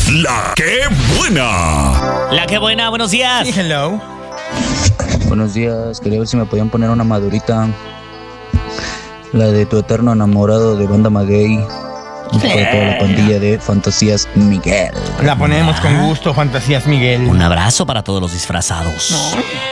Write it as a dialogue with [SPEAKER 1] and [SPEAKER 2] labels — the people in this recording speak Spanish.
[SPEAKER 1] La que buena.
[SPEAKER 2] La que buena, buenos días.
[SPEAKER 3] Sí, hello.
[SPEAKER 4] Buenos días, quería ver si me podían poner una madurita. La de Tu Eterno Enamorado de Banda Maguey. Y para toda la pandilla de Fantasías Miguel.
[SPEAKER 3] La ponemos con gusto, Fantasías Miguel.
[SPEAKER 2] Un abrazo para todos los disfrazados.